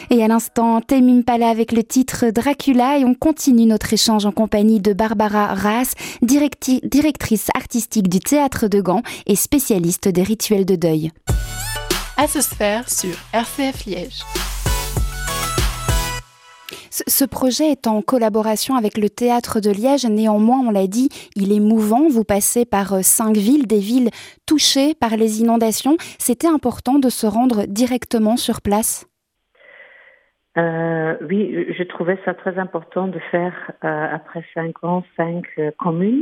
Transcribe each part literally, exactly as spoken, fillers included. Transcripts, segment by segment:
Et à l'instant, Tame Impala avec le titre Dracula, et on continue notre échange en compagnie de Barbara Raas, directi- directrice artistique du Théâtre de Gand et spécialiste des rituels de deuil. Asosphère sur R C F Liège. Ce projet est en collaboration avec le Théâtre de Liège. Néanmoins, on l'a dit, il est mouvant. Vous passez par cinq villes, des villes touchées par les inondations. C'était important de se rendre directement sur place? Euh, oui, je trouvais ça très important de faire, euh, après cinq ans, cinq euh, communes,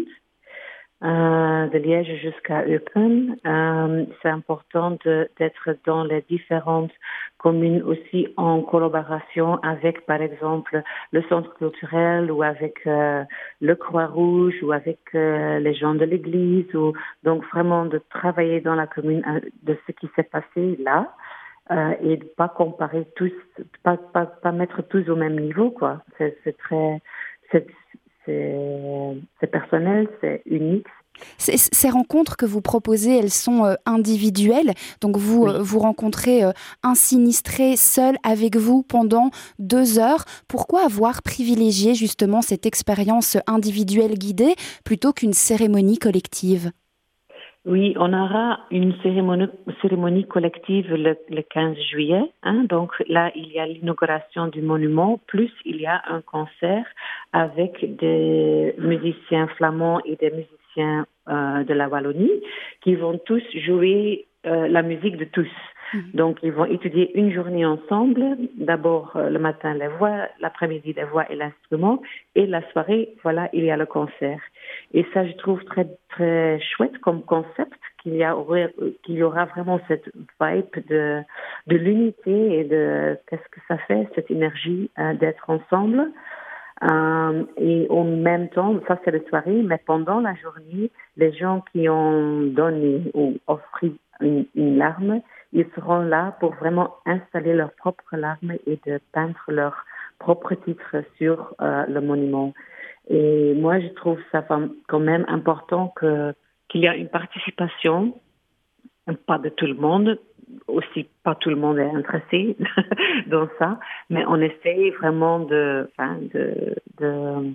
euh, de Liège jusqu'à Eupen. Euh, c'est important de, d'être dans les différentes communes aussi en collaboration avec, par exemple, le centre culturel ou avec euh, le Croix-Rouge ou avec euh, les gens de l'église. Ou, donc vraiment de travailler dans la commune euh, de ce qui s'est passé là. Euh, et de pas comparer tous, pas, pas, pas mettre tous au même niveau, quoi. C'est, c'est très, c'est, c'est, c'est personnel, c'est unique. Ces, ces rencontres que vous proposez, elles sont euh, individuelles. Donc vous, Oui. euh, vous rencontrez euh, un sinistré seul avec vous pendant deux heures. Pourquoi avoir privilégié justement cette expérience individuelle guidée plutôt qu'une cérémonie collective? Oui, on aura une cérémonie, cérémonie collective le, le quinze juillet. Hein, donc là, il y a l'inauguration du monument, plus il y a un concert avec des musiciens flamands et des musiciens euh, de la Wallonie qui vont tous jouer euh, la musique de tous. Mmh. Donc, ils vont étudier une journée ensemble. D'abord, euh, le matin, les voix, l'après-midi, les voix et l'instrument. Et la soirée, voilà, il y a le concert. Et ça, je trouve très, très chouette comme concept, qu'il y, a, qu'il y aura vraiment cette vibe de, de l'unité et de qu'est-ce que ça fait, cette énergie euh, d'être ensemble. Euh, et en même temps, ça c'est la soirée, mais pendant la journée, les gens qui ont donné ou offert une, une larme, ils seront là pour vraiment installer leurs propres larmes et de peindre leurs propres titres sur euh, le monument. Et moi, je trouve ça quand même important que, qu'il y a une participation, pas de tout le monde, aussi pas tout le monde est intéressé dans ça, mais on essaye vraiment de, enfin, de, de,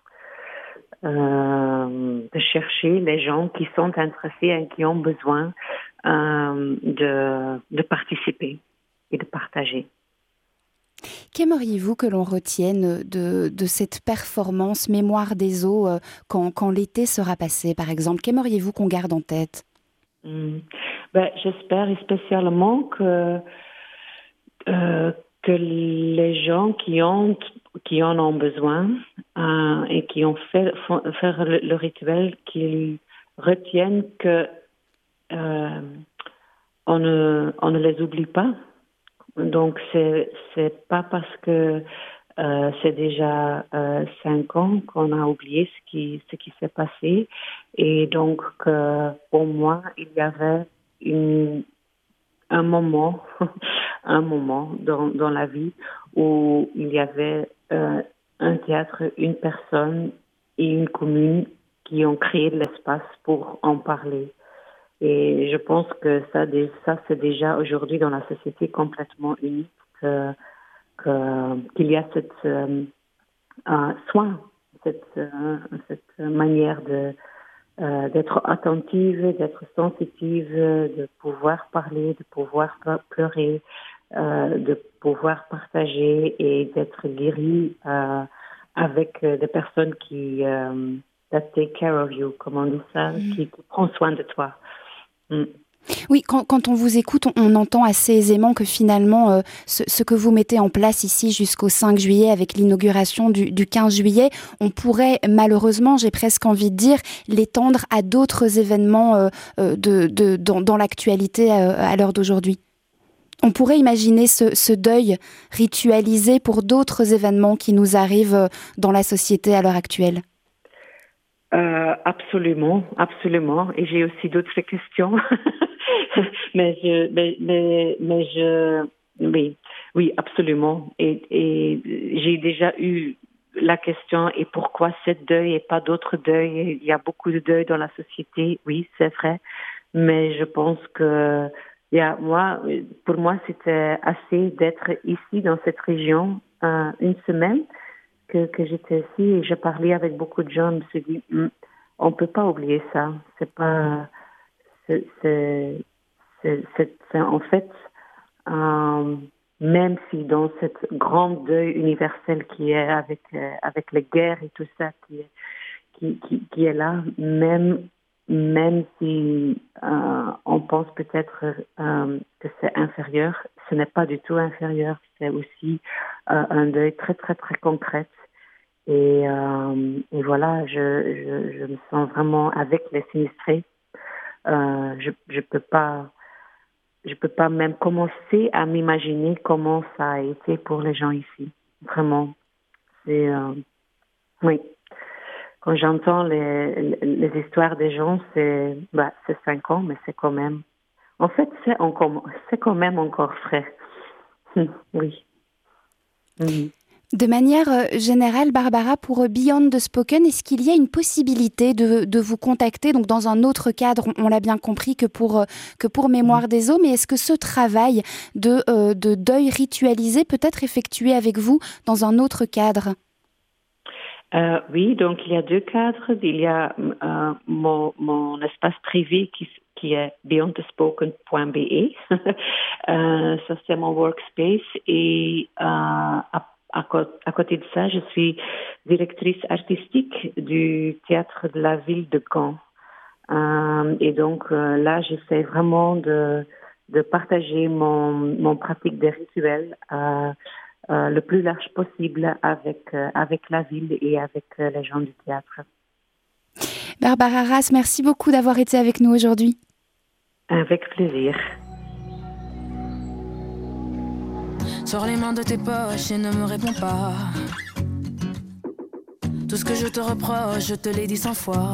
euh, de chercher les gens qui sont intéressés et qui ont besoin euh, de, de participer et de partager. Qu'aimeriez-vous que l'on retienne de, de cette performance Mémoire des eaux euh, quand, quand l'été sera passé, par exemple? Qu'aimeriez-vous qu'on garde en tête? Mmh. Ben, j'espère spécialement que, euh, que les gens qui, ont, qui en ont besoin euh, et qui ont fait font, faire le, le rituel, qu'ils retiennent que euh, on, ne, on ne les oublie pas. Donc, c'est, c'est pas parce que euh, c'est déjà euh, cinq ans qu'on a oublié ce qui, ce qui s'est passé. Et donc, que pour moi, il y avait une, un moment, un moment dans, dans la vie où il y avait euh, un théâtre, une personne et une commune qui ont créé de l'espace pour en parler. Et je pense que ça, ça c'est déjà aujourd'hui dans la société complètement unique que, que, qu'il y a cette euh, euh, soin, cette, euh, cette manière de, euh, d'être attentive, d'être sensitive, de pouvoir parler, de pouvoir pleurer, euh, de pouvoir partager et d'être guéri euh, avec des personnes qui euh, that take care of you, comme on dit ça, mmh. qui, qui prend soin de toi. Mm. Oui, quand, quand on vous écoute, on, on entend assez aisément que finalement, euh, ce, ce que vous mettez en place ici jusqu'au cinq juillet avec l'inauguration du, du quinze juillet, on pourrait malheureusement, j'ai presque envie de dire, l'étendre à d'autres événements euh, de, de, dans, dans l'actualité euh, à l'heure d'aujourd'hui. On pourrait imaginer ce, ce deuil ritualisé pour d'autres événements qui nous arrivent dans la société à l'heure actuelle. Euh, absolument, absolument. Et j'ai aussi d'autres questions. mais je, mais, mais, mais je, oui, oui, absolument. Et, et j'ai déjà eu la question, et pourquoi cette deuil et pas d'autres deuils? Il y a beaucoup de deuil dans la société, oui, c'est vrai. Mais je pense que Yeah, moi, pour moi, c'était assez d'être ici dans cette région euh, une semaine que, que j'étais ici et je parlais avec beaucoup de gens. Je me suis dit, Hm, on peut pas oublier ça. C'est pas, c'est, c'est, c'est, c'est- c'est en fait, euh, même si dans cette grande deuil universel qui est avec euh, avec les guerres et tout ça qui est qui, qui, qui est là, même même si euh, on pense peut-être euh, que c'est inférieur, ce n'est pas du tout inférieur. C'est aussi euh, un deuil très très très concret. Et, euh, et voilà, je, je, je me sens vraiment avec les sinistrés. Euh, je je peux pas je peux pas même commencer à m'imaginer comment ça a été pour les gens ici. Vraiment, c'est euh, oui. Quand j'entends les, les histoires des gens, c'est bah, c'est cinq ans, mais c'est quand même. En fait, c'est encore, c'est quand même encore frais. Oui. Mhm. De manière euh, générale, Barbara, pour euh, Beyond the Spoken, est-ce qu'il y a une possibilité de, de vous contacter, donc dans un autre cadre, on, on l'a bien compris, que pour, euh, que pour Mémoire des eaux, mais est-ce que ce travail de, euh, de deuil ritualisé peut être effectué avec vous dans un autre cadre? Euh, oui, donc il y a deux cadres. Il y a euh, mon, mon espace privé qui, qui est beyond the spoken point b e. euh, ça, c'est mon workspace. Et euh, à, à, à côté de ça, je suis directrice artistique du théâtre de la ville de Gand. Euh, et donc euh, là, j'essaie vraiment de, de partager mon, mon pratique des rituels euh, euh, le plus large possible avec, euh, avec la ville et avec euh, les gens du théâtre. Barbara Ras, merci beaucoup d'avoir été avec nous aujourd'hui. Avec plaisir. Sors les mains de tes poches et ne me réponds pas. Tout ce que je te reproche, je te l'ai dit cent fois.